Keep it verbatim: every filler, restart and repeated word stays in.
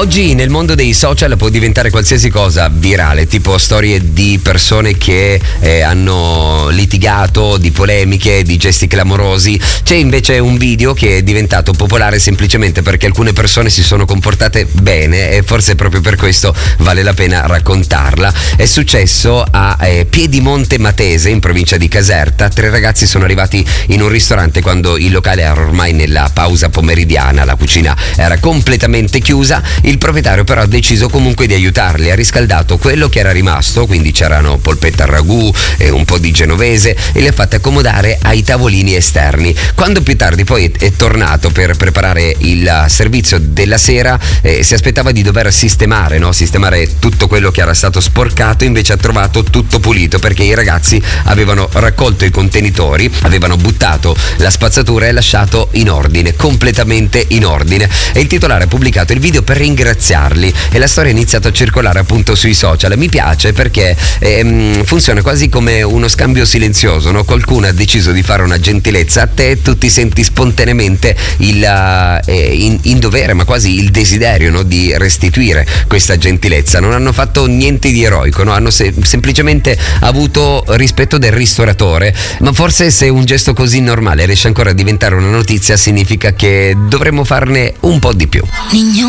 Oggi nel mondo dei social può diventare qualsiasi cosa virale, tipo storie di persone che eh, hanno litigato, di polemiche, di gesti clamorosi. C'è invece un video che è diventato popolare semplicemente perché alcune persone si sono comportate bene e forse proprio per questo vale la pena raccontarla. È successo a eh, Piedimonte Matese, in provincia di Caserta. Tre ragazzi sono arrivati in un ristorante quando il locale era ormai nella pausa pomeridiana, la cucina era completamente chiusa. Il proprietario però ha deciso comunque di aiutarli, ha riscaldato quello che era rimasto, quindi c'erano polpette al ragù e un po' di genovese, e li ha fatti accomodare ai tavolini esterni. Quando più tardi poi è, è tornato per preparare il servizio della sera, eh, si aspettava di dover sistemare, no? sistemare tutto quello che era stato sporcato, invece ha trovato tutto pulito perché i ragazzi avevano raccolto i contenitori, avevano buttato la spazzatura e lasciato in ordine, completamente in ordine. E il titolare ha pubblicato il video per ringraziarli e la storia è iniziata a circolare appunto sui social. Mi piace perché ehm, funziona quasi come uno scambio silenzioso, no? Qualcuno ha deciso di fare una gentilezza a te e tu ti senti spontaneamente il, eh, in, in dovere, ma quasi il desiderio, no? di restituire questa gentilezza. Non hanno fatto niente di eroico, no? hanno se- semplicemente avuto rispetto del ristoratore, ma forse se un gesto così normale riesce ancora a diventare una notizia significa che dovremmo farne un po' di più. Niño